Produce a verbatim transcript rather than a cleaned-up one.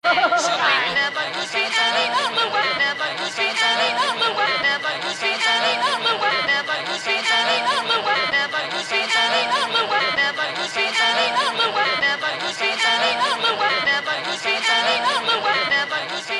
So it never could be any other way.